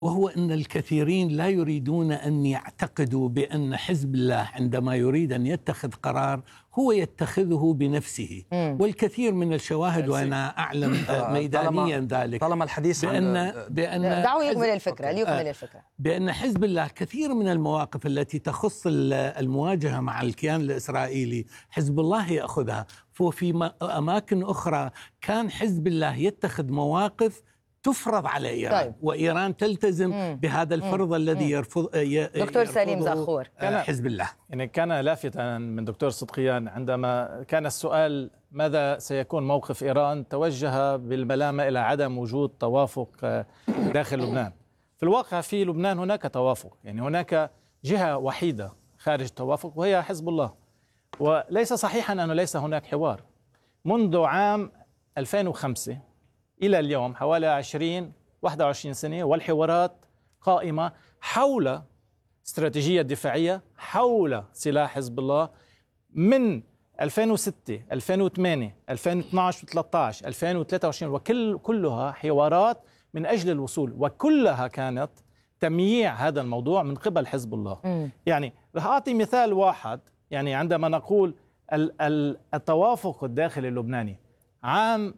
وهو أن الكثيرين لا يريدون أن يعتقدوا بأن حزب الله عندما يريد أن يتخذ قرار هو يتخذه بنفسه. والكثير من الشواهد، وأنا أعلم ميدانيا ذلك، طالما الحديث بأن دعوا يكمل الفكرة ليكمل الفكرة. بأن حزب الله كثير من المواقف التي تخص المواجهة مع الكيان الإسرائيلي حزب الله يأخذها. وفي أماكن أخرى كان حزب الله يتخذ مواقف تفرض على إيران. طيب. وإيران تلتزم بهذا الفرض الذي يرفض دكتور سليم زاخور حزب الله. يعني كان لافتا من دكتور صدقيان عندما كان السؤال ماذا سيكون موقف إيران، توجه بالملامة إلى عدم وجود توافق داخل لبنان. في الواقع في لبنان هناك توافق، يعني هناك جهة وحيدة خارج التوافق وهي حزب الله. وليس صحيحا أنه ليس هناك حوار. منذ عام 2005 إلى اليوم حوالي 21 سنة والحوارات قائمة حول استراتيجية دفاعية، حول سلاح حزب الله من 2006 2008 2012 2013 2023 وكلها حوارات من أجل الوصول، وكلها كانت تمييع هذا الموضوع من قبل حزب الله. يعني رح أعطي مثال واحد. يعني عندما نقول التوافق الداخلي اللبناني عام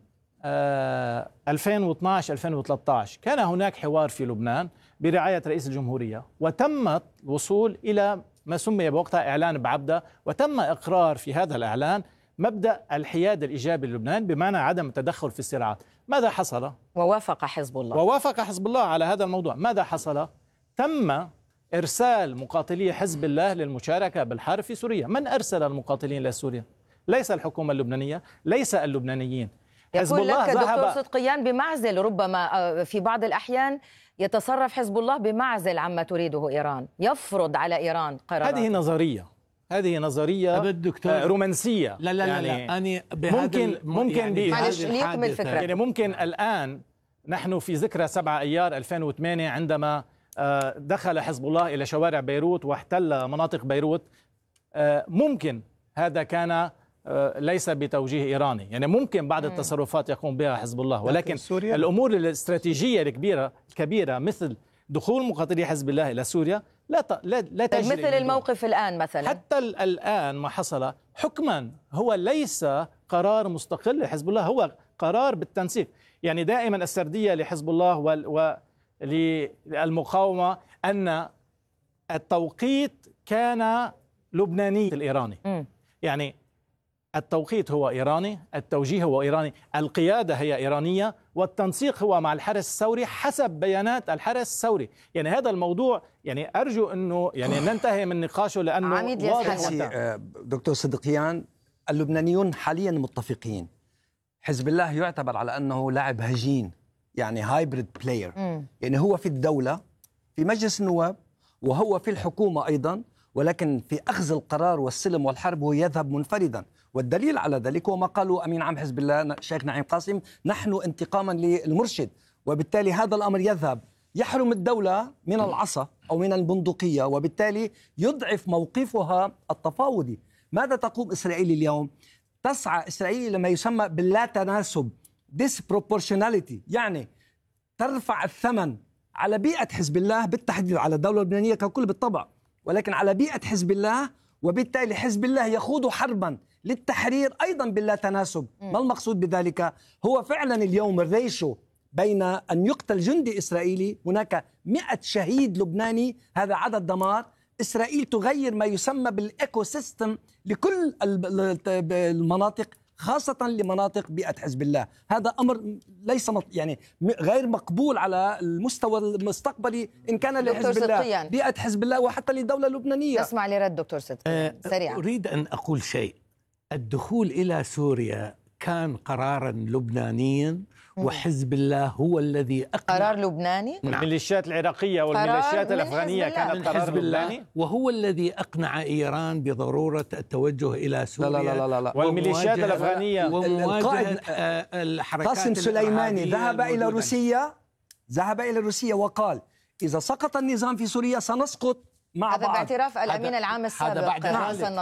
2012-2013 كان هناك حوار في لبنان برعاية رئيس الجمهورية، وتمت الوصول إلى ما سمي بوقتها إعلان بعبدة، وتم إقرار في هذا الإعلان مبدأ الحياد الإيجابي للبنان بمعنى عدم التدخل في الصراعات. ماذا حصل؟ ووافق حزب الله على هذا الموضوع. ماذا حصل؟ تم إرسال مقاتلي حزب الله للمشاركة بالحرب في سوريا. من أرسل المقاتلين لسوريا؟ ليس الحكومة اللبنانية، ليس اللبنانيين. يقول لك دكتور صدقيان بمعزل، ربما في بعض الأحيان يتصرف حزب الله بمعزل عما تريده إيران، يفرض على إيران قرارات. هذه نظرية رومانسية. لا يعني ممكن ليكمل الفكرة. يعني ممكن الآن نحن في ذكرى 7 أيار 2008 عندما دخل حزب الله إلى شوارع بيروت واحتل مناطق بيروت. ممكن هذا كان ليس بتوجيه إيراني، يعني ممكن بعض التصرفات يقوم بها حزب الله، ولكن الأمور الاستراتيجية الكبيرة مثل دخول مقاتلي حزب الله إلى سوريا لا تجري. مثل الموقف الآن مثلا، حتى الآن ما حصل حكما هو ليس قرار مستقل لحزب الله، هو قرار بالتنسيق. يعني دائما السردية لحزب الله وللمقاومة أن التوقيت كان لبناني الإيراني. يعني التوقيت هو إيراني، التوجيه هو إيراني، القيادة هي إيرانية، والتنسيق هو مع الحرس الثوري حسب بيانات الحرس الثوري. يعني هذا الموضوع يعني أرجو أنه يعني ننتهي من نقاشه لأنه واضح. دكتور صدقيان، اللبنانيون حاليا متفقين حزب الله يعتبر على أنه لاعب هجين، يعني هايبريد بلاير. يعني هو في الدولة، في مجلس النواب، وهو في الحكومة أيضا، ولكن في أخذ القرار والسلم والحرب هو يذهب منفردا. والدليل على ذلك هو ما قاله أمين عام حزب الله الشيخ نعيم قاسم: نحن انتقاما للمرشد. وبالتالي هذا الأمر يذهب يحرم الدولة من العصا أو من البندقية، وبالتالي يضعف موقفها التفاوضي. ماذا تقوم إسرائيل اليوم؟ تسعى إسرائيل لما يسمى باللا تناسب، disproportionality، يعني ترفع الثمن على بيئة حزب الله بالتحديد، على الدولة اللبنانية ككل بالطبع، ولكن على بيئة حزب الله. وبالتالي حزب الله يخوض حربا للتحرير أيضا باللا تناسب. ما المقصود بذلك؟ هو فعلا اليوم الريشو بين أن يقتل جندي إسرائيلي، هناك 100 شهيد لبناني، هذا عدد دمار. إسرائيل تغير ما يسمى بالإيكو سيستم لكل المناطق، خاصة لمناطق بيئة حزب الله. هذا أمر ليس يعني غير مقبول على المستوى المستقبلي إن كان لحزب الله، بيئة حزب الله، وحتى للدولة اللبنانية. نسمع لرد دكتور صدقيان سريعا. أريد أن أقول شيء. الدخول إلى سوريا كان قرارا لبنانيا، وحزب الله هو الذي أقنع. قرار لبناني؟ الميليشيات العراقية والميليشيات الأفغانية كانت قرار لبناني، وهو الذي أقنع إيران بضرورة التوجه إلى سوريا. لا. والميليشيات الأفغانية القائد قاسم سليماني ذهب إلى روسيا وقال: إذا سقط النظام في سوريا سنسقط مع بعض. هذا باعتراف الأمين العام السابق حسن